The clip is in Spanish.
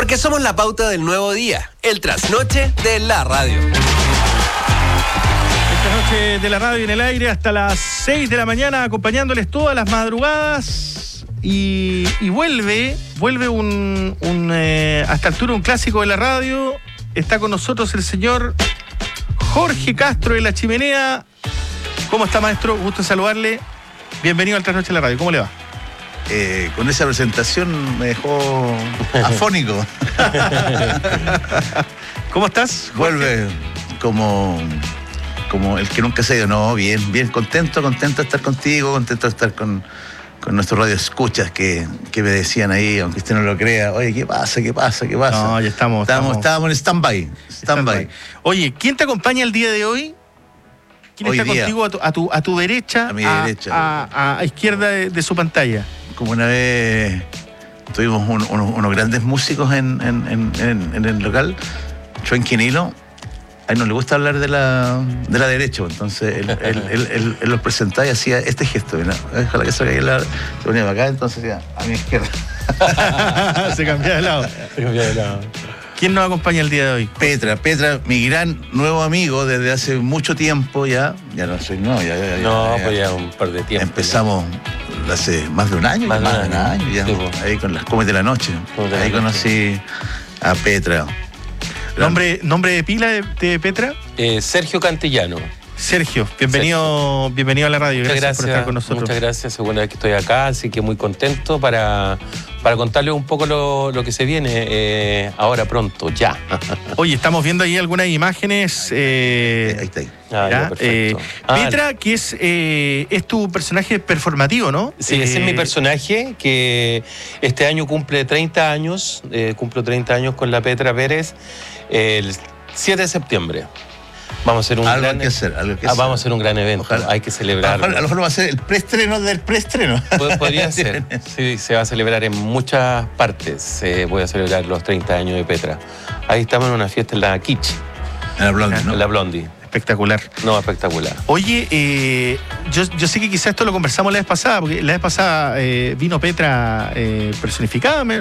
Porque somos la pauta del nuevo día, el trasnoche de la radio. Esta noche de la radio en el aire hasta las 6 de la mañana, acompañándoles todas las madrugadas. Y vuelve a esta altura un clásico de la radio. Está con nosotros el señor Jorge Castro de La Chimenea. ¿Cómo está, maestro? Gusto saludarle. Bienvenido al Trasnoche de la radio. ¿Cómo le va? Con esa presentación me dejó afónico. ¿Cómo estás, Jorge? Vuelve como el que nunca se ha ido. No, bien contento de estar contigo, contento de estar con nuestros radioescuchas que me decían ahí, aunque usted no lo crea, oye, ¿qué pasa? No, ya estamos en stand-by. Oye, ¿quién te acompaña el día de hoy? ¿Quién Hoy está día, contigo a tu derecha? A mi derecha. A izquierda de su pantalla. Como una vez tuvimos unos grandes músicos en el local, Chuenquinilo. A él no le gusta hablar de la derecha, entonces él los presentaba y hacía este gesto, ¿no? Ojalá que se ponía para acá, entonces ya, a mi izquierda. Se cambiaba de lado. ¿Quién nos acompaña el día de hoy? Petra, mi gran nuevo amigo desde hace mucho tiempo ya no soy nuevo, ya un par de tiempo. Empezamos hace más de un año, más de un año ya, sí, ahí con las Comes de la Noche. Ahí conocí a Petra. ¿Nombre de pila de Petra? Sergio Cantillano. Sergio, bienvenido a la radio. Gracias por estar con nosotros. Muchas gracias, segunda vez que estoy acá, así que muy contento para contarles un poco lo que se viene ahora pronto, ya. Oye, estamos viendo ahí algunas imágenes. Ahí está. Ya, perfecto. Petra, que es tu personaje performativo, ¿no? Sí, ese es mi personaje, que este año cumple 30 años, cumplo 30 años con la Petra Pérez, el 7 de septiembre. Vamos a hacer algo hay que hacer. Vamos a hacer un gran evento. Ojalá. Hay que celebrarlo. A lo mejor va a ser el preestreno del preestreno. Podría ser. Sí, se va a celebrar en muchas partes. Voy a celebrar los 30 años de Petra. Ahí estamos en una fiesta en la Kitsch. En la Blondie, ¿no? En la Blondie. Espectacular. No, espectacular. Oye, yo sé que quizás esto lo conversamos la vez pasada, porque la vez pasada vino Petra personificada,